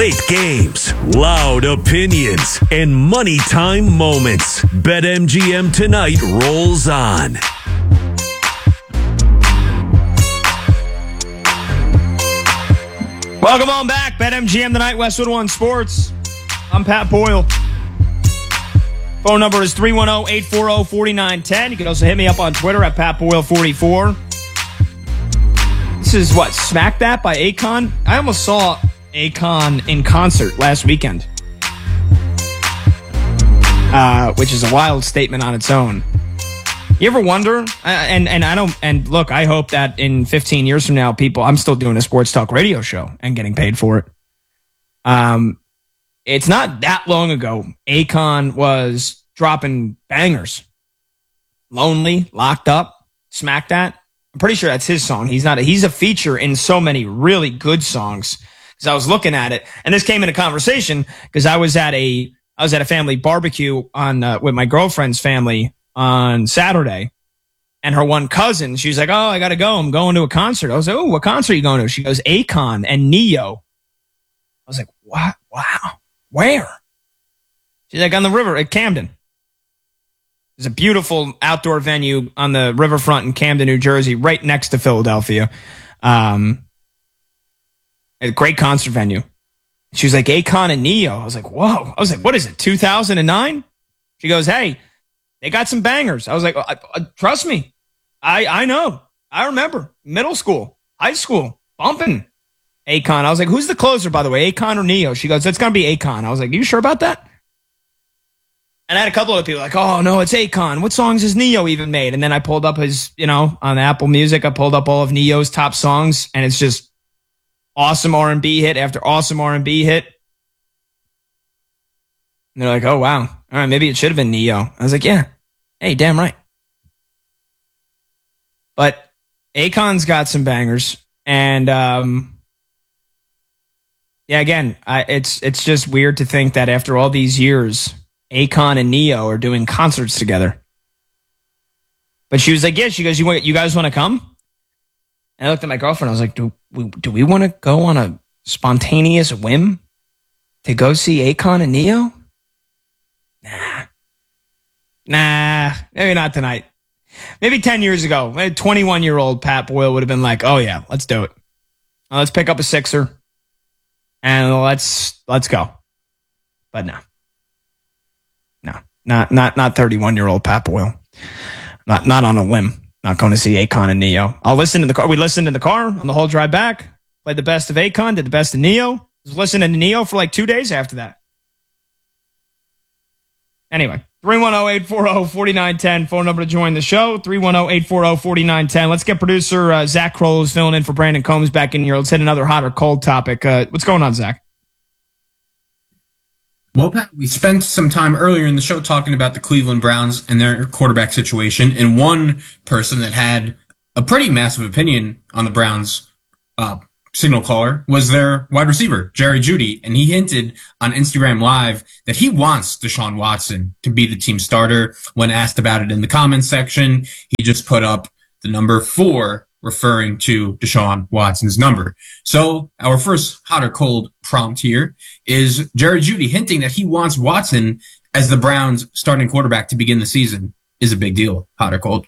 Late games, loud opinions, and money time moments. BetMGM tonight rolls on. Welcome on back. BetMGM tonight, Westwood One Sports. I'm Pat Boyle. Phone number is 310-840-4910. You can also hit me up on Twitter at PatBoyle44. This is what? Smack That by Akon? I almost saw Akon in concert last weekend. Which is a wild statement on its own. You ever wonder? Look, I hope that in 15 years from now, I'm still doing a sports talk radio show and getting paid for it. It's not that long ago, Akon was dropping bangers. Lonely, Locked Up, Smack That. I'm pretty sure that's his song. He's a feature in so many really good songs. Because I was looking at it, and this came in a conversation because I was at a family barbecue with my girlfriend's family on Saturday, and her one cousin, she was like, "Oh, I gotta go. I'm going to a concert." I was like, "Oh, what concert are you going to?" She goes, "Akon and Neo." I was like, "What? Wow. Where?" She's like, "On the river at Camden." There's a beautiful outdoor venue on the riverfront in Camden, New Jersey, right next to Philadelphia. A great concert venue. She was like, "Akon and Neo." I was like, "Whoa." I was like, "What is it, 2009? She goes, "Hey, they got some bangers." I was like, "Trust me. I know. I remember. Middle school, high school, bumping Akon." I was like, "Who's the closer, by the way, Akon or Neo?" She goes, "It's going to be Akon." I was like, "You sure about that?" And I had a couple of people like, "Oh, no, it's Akon. What songs has Neo even made?" And then I pulled up his, on Apple Music, I pulled up all of Neo's top songs, and it's just awesome R&B hit after awesome R&B hit. And they're like, "Oh, wow. All right, maybe it should have been Neo." I was like, "Yeah. Hey, damn right." But Akon's got some bangers. And, again, it's just weird to think that after all these years, Akon and Neo are doing concerts together. But she was like, "Yeah." She goes, "You guys want to come?" And I looked at my girlfriend. I was like, do we want to go on a spontaneous whim to go see Akon and Neo? Nah, maybe not tonight. Maybe 10 years ago, a 21-year-old Pat Boyle would have been like, "Oh yeah, let's do it. Let's pick up a sixer and let's go." But no, not 31-year-old Pat Boyle. Not on a whim. Not going to see Akon and Neo. I'll listen in the car. We listened in the car on the whole drive back. Played the best of Akon, did the best of Neo. Was listening to Neo for like 2 days after that. Anyway, 310-840-4910. Phone number to join the show, 310-840-4910. Let's get producer Zach Kroll, who's filling in for Brandon Combs, back in here. Let's hit another hot or cold topic. What's going on, Zach? Well, Pat, we spent some time earlier in the show talking about the Cleveland Browns and their quarterback situation, and one person that had a pretty massive opinion on the Browns signal caller was their wide receiver, Jerry Jeudy, and he hinted on Instagram Live that he wants Deshaun Watson to be the team starter. When asked about it in the comments section, he just put up the number 4, referring to Deshaun Watson's number. So our first hot or cold prompt here is Jerry Jeudy hinting that he wants Watson as the Browns starting quarterback to begin the season is a big deal. Hot or cold?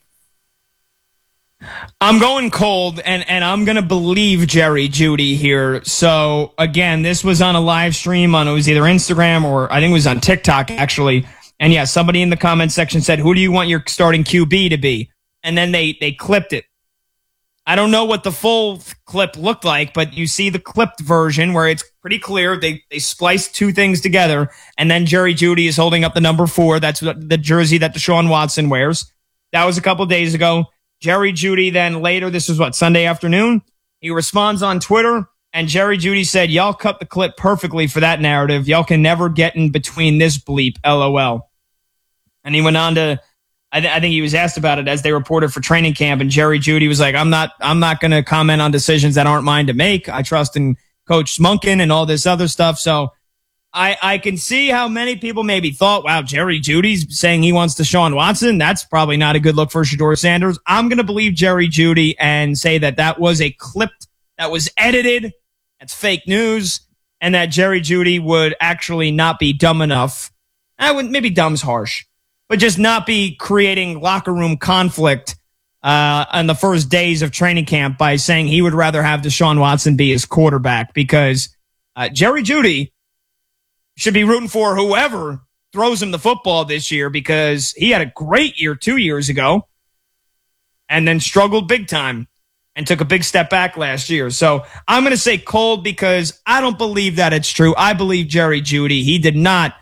I'm going cold, and I'm going to believe Jerry Jeudy here. So, again, this was on a live stream it was either Instagram or I think it was on TikTok, actually. And, yeah, somebody in the comments section said, "Who do you want your starting QB to be?" And then they clipped it. I don't know what the full clip looked like, but you see the clipped version where it's pretty clear. They spliced two things together, and then Jerry Jeudy is holding up the number 4. That's the jersey that Deshaun Watson wears. That was a couple days ago. Jerry Jeudy then later, this was Sunday afternoon, he responds on Twitter, and Jerry Jeudy said, "Y'all cut the clip perfectly for that narrative. Y'all can never get in between this bleep, LOL." And he went on to, I think he was asked about it as they reported for training camp, and Jerry Jeudy was like, I'm not going to comment on decisions that aren't mine to make. I trust in Coach Smunkin and all this other stuff. So I can see how many people maybe thought, wow, Jerry Judy's saying he wants Deshaun Watson. That's probably not a good look for Shedeur Sanders. I'm going to believe Jerry Jeudy and say that was a clip that was edited. That's fake news. and that Jerry Jeudy would actually not be dumb enough. Maybe dumb's harsh, but just not be creating locker room conflict on the first days of training camp by saying he would rather have Deshaun Watson be his quarterback, because Jerry Jeudy should be rooting for whoever throws him the football this year, because he had a great year 2 years ago and then struggled big time and took a big step back last year. So I'm going to say cold, because I don't believe that it's true. I believe Jerry Jeudy, he did not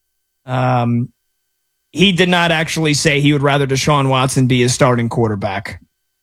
actually say he would rather Deshaun Watson be his starting quarterback.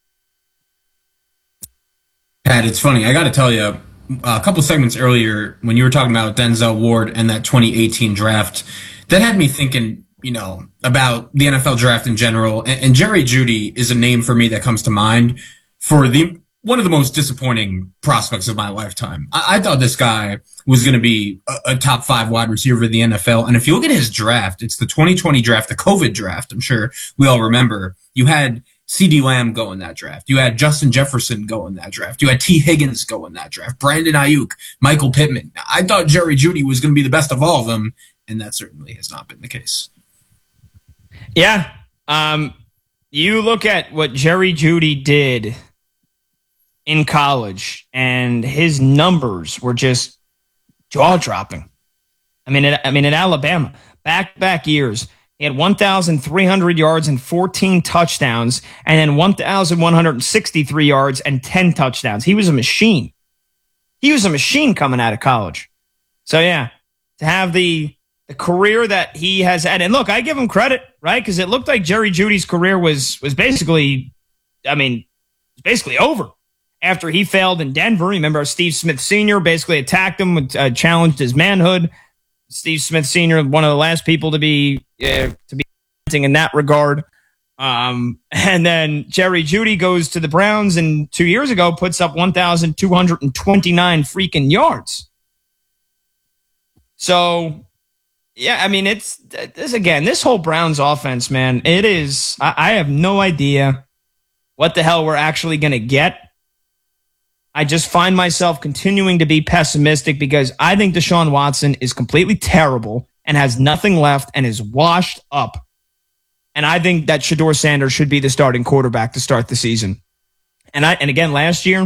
Pat, it's funny. I got to tell you, a couple segments earlier when you were talking about Denzel Ward and that 2018 draft, that had me thinking, about the NFL draft in general. And Jerry Jeudy is a name for me that comes to mind for one of the most disappointing prospects of my lifetime. I thought this guy was going to be a top 5 wide receiver in the NFL. And if you look at his draft, it's the 2020 draft, the COVID draft. I'm sure we all remember. You had CeeDee Lamb go in that draft. You had Justin Jefferson go in that draft. You had T. Higgins go in that draft. Brandon Ayuk, Michael Pittman. I thought Jerry Jeudy was going to be the best of all of them, and that certainly has not been the case. Yeah. You look at what Jerry Jeudy did in college, and his numbers were just jaw-dropping. I mean, at Alabama, back years, he had 1,300 yards and 14 touchdowns, and then 1,163 yards and 10 touchdowns. He was a machine. He was a machine coming out of college. So, yeah, to have the career that he has had. And look, I give him credit, right? Because it looked like Jerry Jeudy's career was basically, basically over after he failed in Denver. Remember, Steve Smith Sr. basically attacked him, challenged his manhood. Steve Smith Sr., one of the last people to be in that regard. And then Jerry Jeudy goes to the Browns, and 2 years ago puts up 1,229 freaking yards. So, yeah, it's this whole Browns offense, man. It is. I have no idea what the hell we're actually going to get. I just find myself continuing to be pessimistic, because I think Deshaun Watson is completely terrible and has nothing left and is washed up. And I think that Shedeur Sanders should be the starting quarterback to start the season. And again, last year,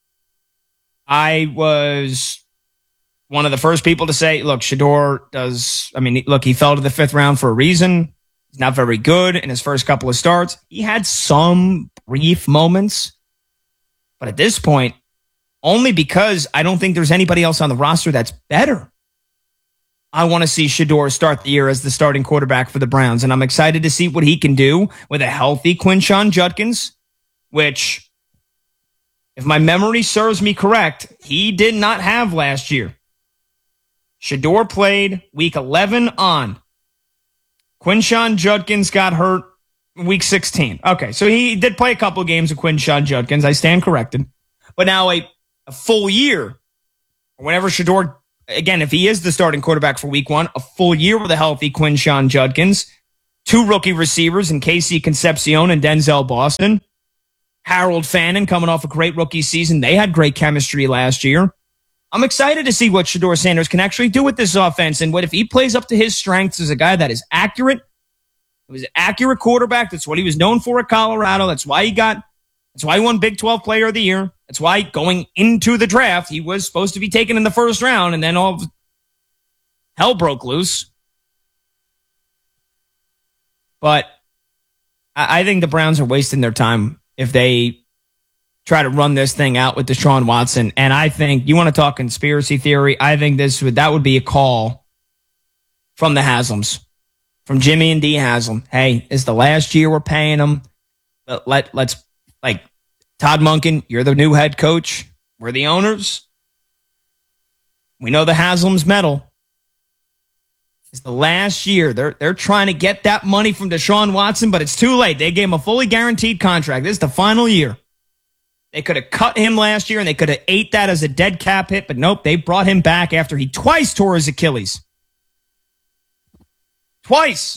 I was one of the first people to say, look, Shedeur he fell to the 5th round for a reason. He's not very good in his first couple of starts. He had some brief moments, but at this point, only because I don't think there's anybody else on the roster that's better, I want to see Shedeur start the year as the starting quarterback for the Browns. And I'm excited to see what he can do with a healthy Quinshon Judkins, which, if my memory serves me correct, he did not have last year. Shedeur played week 11 on. Quinshon Judkins got hurt week 16. Okay, so he did play a couple of games with Quinshon Judkins. I stand corrected. But now a full year, whenever Shedeur, again, if he is the starting quarterback for week 1, a full year with a healthy Quinshon Judkins, 2 rookie receivers in Casey Concepcion and Denzel Boston, Harold Fannin coming off a great rookie season. They had great chemistry last year. I'm excited to see what Shedeur Sanders can actually do with this offense, and what if he plays up to his strengths as a guy that is accurate. He was an accurate quarterback. That's what he was known for at Colorado. That's why he won Big 12 Player of the Year. That's why going into the draft, he was supposed to be taken in the 1st round, and then all hell broke loose. But I think the Browns are wasting their time if they try to run this thing out with Deshaun Watson. And I think, you want to talk conspiracy theory, I think that would be a call from the Haslams, from Jimmy and Dee Haslam. Hey, it's the last year we're paying them. Let's Todd Monken, you're the new head coach. We're the owners. We know the Haslams meddle. It's the last year. They're trying to get that money from Deshaun Watson, but it's too late. They gave him a fully guaranteed contract. This is the final year. They could have cut him last year, and they could have ate that as a dead cap hit, but nope, they brought him back after he twice tore his Achilles. Twice.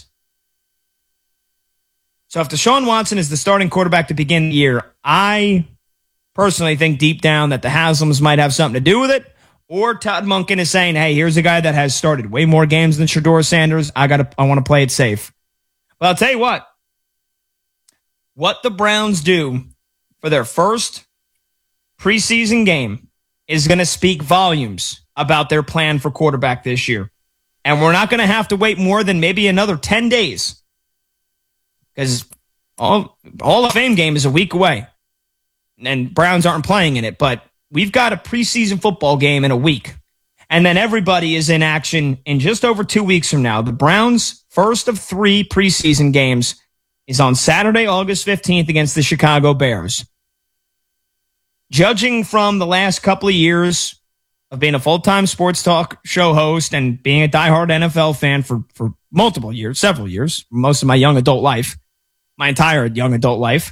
So if Deshaun Watson is the starting quarterback to begin the year, I personally think deep down that the Haslams might have something to do with it, Or Todd Monken is saying, hey, here's a guy that has started way more games than Shedeur Sanders. I want to play it safe. But I'll tell you what the Browns do for their first preseason game is going to speak volumes about their plan for quarterback this year. And we're not going to have to wait more than maybe another 10 days. Because Hall of Fame game is a week away. And Browns aren't playing in it. But we've got a preseason football game in a week. And then everybody is in action in just over 2 weeks from now. The Browns' first of 3 preseason games is on Saturday, August 15th against the Chicago Bears. Judging from the last couple of years of being a full-time sports talk show host and being a diehard NFL fan for multiple years, several years, most of my young adult life, my entire young adult life,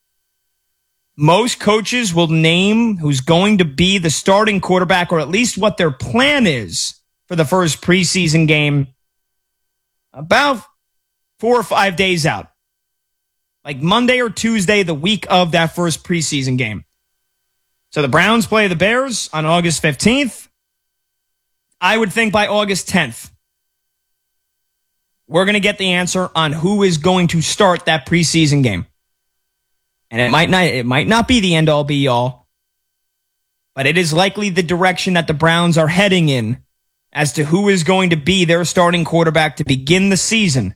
most coaches will name who's going to be the starting quarterback, or at least what their plan is for the first preseason game, about 4 or 5 days out. Like Monday or Tuesday, the week of that first preseason game. So the Browns play the Bears on August 15th. I would think by August 10th, we're going to get the answer on who is going to start that preseason game. And it might not be the end-all be-all, but it is likely the direction that the Browns are heading in as to who is going to be their starting quarterback to begin the season.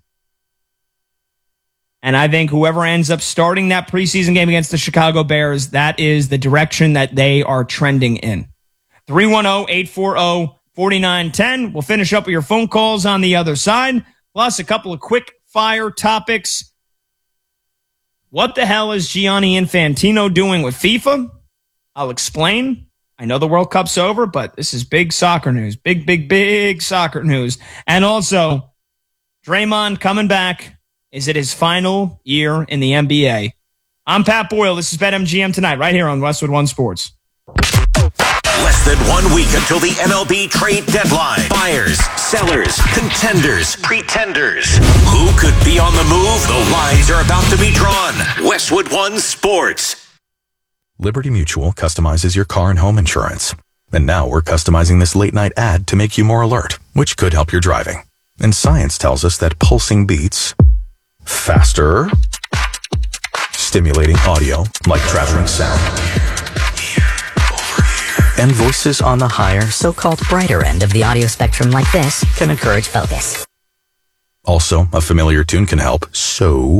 And I think whoever ends up starting that preseason game against the Chicago Bears, that is the direction that they are trending in. 310-840-4910. We'll finish up with your phone calls on the other side, plus a couple of quick-fire topics. What the hell is Gianni Infantino doing with FIFA? I'll explain. I know the World Cup's over, but this is big soccer news. Big soccer news. And also, Draymond coming back. Is it his final year in the NBA? I'm Pat Boyle. This is BetMGM Tonight, right here on Westwood One Sports. Less than 1 week until the MLB trade deadline. Buyers, sellers, contenders, pretenders. Who could be on the move? The lines are about to be drawn. Westwood One Sports. Liberty Mutual customizes your car and home insurance. And now we're customizing this late night ad to make you more alert, which could help your driving. And science tells us that pulsing beats, faster, stimulating audio like traveling sound, and voices on the higher, so-called brighter end of the audio spectrum like this can encourage focus. Also, a familiar tune can help. So